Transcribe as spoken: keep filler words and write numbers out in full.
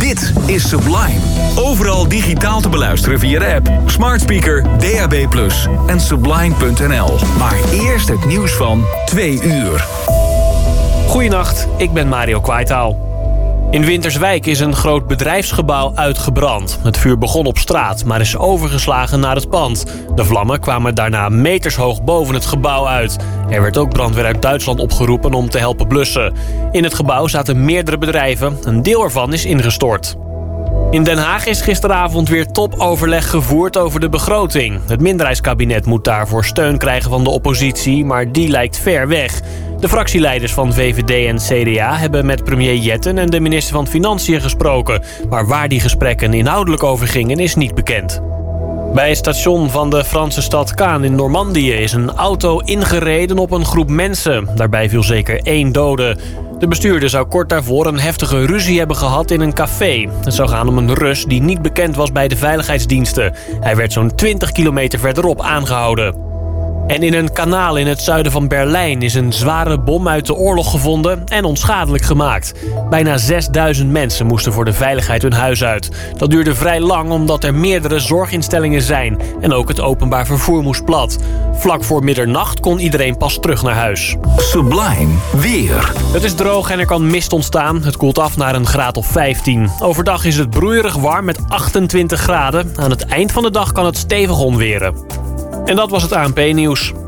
Dit is Sublime. Overal digitaal te beluisteren via de app, smart speaker, D A B plus en sublime punt n l. Maar eerst het nieuws van twee uur. Goedenacht, ik ben Mario Kwaitaal. In Winterswijk is een groot bedrijfsgebouw uitgebrand. Het vuur begon op straat, maar is overgeslagen naar het pand. De vlammen kwamen daarna metershoog boven het gebouw uit. Er werd ook brandweer uit Duitsland opgeroepen om te helpen blussen. In het gebouw zaten meerdere bedrijven. Een deel ervan is ingestort. In Den Haag is gisteravond weer topoverleg gevoerd over de begroting. Het minderheidskabinet moet daarvoor steun krijgen van de oppositie, maar die lijkt ver weg. De fractieleiders van V V D en C D A hebben met premier Jetten en de minister van Financiën gesproken. Maar waar die gesprekken inhoudelijk over gingen is niet bekend. Bij het station van de Franse stad Caen in Normandië is een auto ingereden op een groep mensen. Daarbij viel zeker één dode. De bestuurder zou kort daarvoor een heftige ruzie hebben gehad in een café. Het zou gaan om een Rus die niet bekend was bij de veiligheidsdiensten. Hij werd zo'n twintig kilometer verderop aangehouden. En in een kanaal in het zuiden van Berlijn is een zware bom uit de oorlog gevonden en onschadelijk gemaakt. Bijna zesduizend mensen moesten voor de veiligheid hun huis uit. Dat duurde vrij lang omdat er meerdere zorginstellingen zijn en ook het openbaar vervoer moest plat. Vlak voor middernacht kon iedereen pas terug naar huis. Sublime weer. Het is droog en er kan mist ontstaan. Het koelt af naar een graad of vijftien. Overdag is het broeierig warm met achtentwintig graden. Aan het eind van de dag kan het stevig onweren. En dat was het A N P-nieuws.